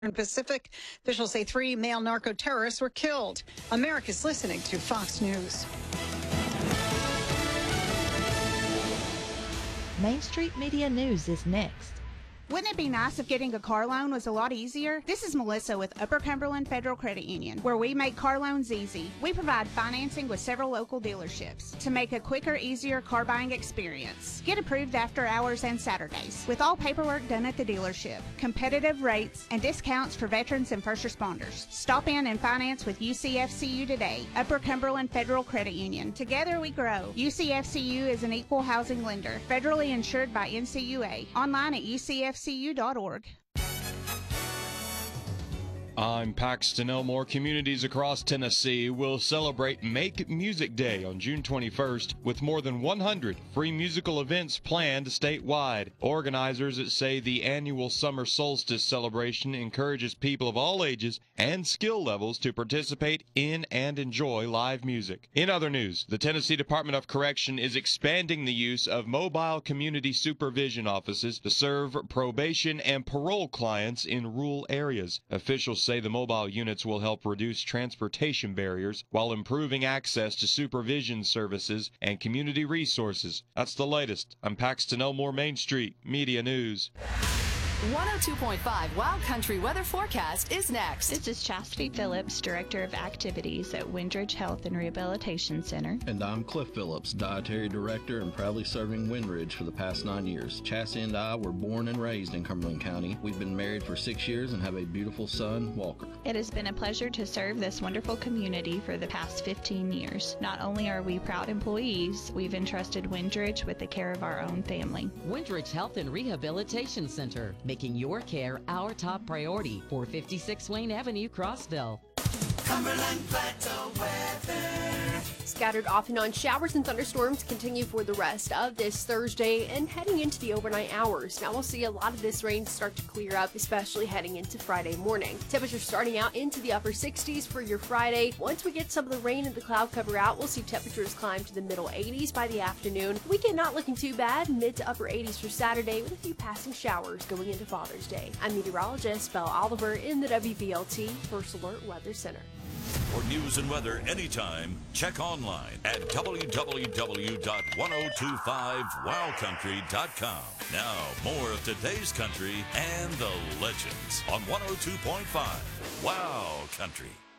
Pacific. Officials say 3 male narco-terrorists were killed. America's listening to Fox News. Main Street Media News is next. Wouldn't it be nice if getting a car loan was a lot easier? This is Melissa with Upper Cumberland Federal Credit Union, where we make car loans easy. We provide financing with several local dealerships to make a quicker, easier car buying experience. Get approved after hours and Saturdays, with all paperwork done at the dealership, competitive rates, and discounts for veterans and first responders. Stop in and finance with UCFCU today. Upper Cumberland Federal Credit Union. Together we grow. UCFCU is an equal housing lender, federally insured by NCUA. Online at UCFCU.org. I'm Paxton Elmore. Communities across Tennessee will celebrate Make Music Day on June 21st with more than 100 free musical events planned statewide. Organizers say the annual summer solstice celebration encourages people of all ages and skill levels to participate in and enjoy live music. In other news, the Tennessee Department of Correction is expanding the use of mobile community supervision offices to serve probation and parole clients in rural areas. Officials say the mobile units will help reduce transportation barriers while improving access to supervision services and community resources. That's the latest. I'm Paxton Elmore, Main Street Media News. 102.5 Wild Country Weather Forecast is next. This is Chastity Phillips, Director of Activities at Windridge Health and Rehabilitation Center. And I'm Cliff Phillips, Dietary Director and proudly serving Windridge for the past 9 years. Chassie and I were born and raised in Cumberland County. We've been married for 6 years and have a beautiful son, Walker. It has been a pleasure to serve this wonderful community for the past 15 years. Not only are we proud employees, we've entrusted Windridge with the care of our own family. Windridge Health and Rehabilitation Center, making your care our top priority. 456 Wayne Avenue, Crossville. Cumberland Plateau weather. Scattered off and on showers and thunderstorms continue for the rest of this Thursday and heading into the overnight hours. Now we'll see a lot of this rain start to clear up, especially heading into Friday morning. Temperatures starting out into the upper 60s for your Friday. Once we get some of the rain and the cloud cover out, we'll see temperatures climb to the middle 80s by the afternoon. Weekend not looking too bad, mid to upper 80s for Saturday with a few passing showers going into Father's Day. I'm meteorologist Belle Oliver in the WVLT First Alert Weather Center. For news and weather anytime, check online at www.1025wildcountry.com. Now, more of today's country and the legends on 102.5 Wow Country.